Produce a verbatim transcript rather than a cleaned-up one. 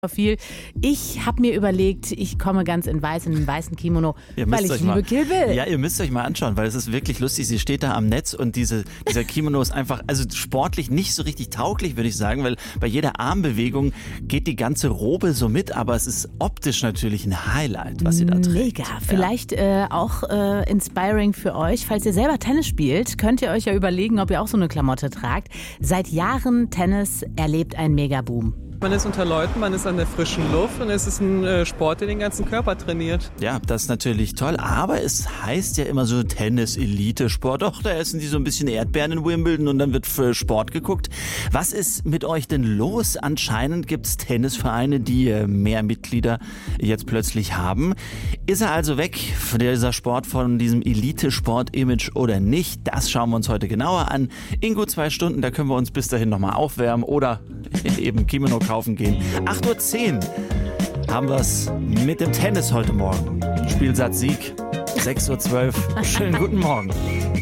viel. Ich habe mir überlegt, ich komme ganz in weiß, in einem weißen Kimono, Ihr müsst weil ich euch liebe mal, Kill Bill. Ja, ihr müsst euch mal anschauen, weil es ist wirklich lustig. Sie steht da am Netz und diese, dieser Kimono ist einfach, also sportlich nicht so richtig tauglich, würde ich sagen, weil bei jeder Armbewegung geht die ganze Robe so mit, aber es ist optisch natürlich ein Highlight, was sie da trägt. Mega. Vielleicht äh, auch äh, inspiring für euch. Falls ihr selber Tennis spielt, könnt ihr euch ja überlegen, ob ihr auch so eine Klamotte tragt. Seit Jahren Tennis erlebt einen Megaboom. Man ist unter Leuten, man ist an der frischen Luft und es ist ein äh, Sport, der den ganzen Körper trainiert. Ja, das ist natürlich toll, aber es heißt ja immer so Tennis-Elite-Sport. Doch, da essen die so ein bisschen Erdbeeren in Wimbledon und dann wird für Sport geguckt. Was ist mit euch denn los? Anscheinend gibt es Tennisvereine, die äh, mehr Mitglieder jetzt plötzlich haben. Ist er also weg, von dieser Sport, von diesem Elite-Sport-Image oder nicht? Das schauen wir uns heute genauer an. In gut zwei Stunden, da können wir uns bis dahin nochmal aufwärmen oder eben Kimono kaufen gehen. acht Uhr zehn haben wir es mit dem Tennis heute Morgen. Spielsatz Sieg, sechs Uhr zwölf. Schönen guten Morgen.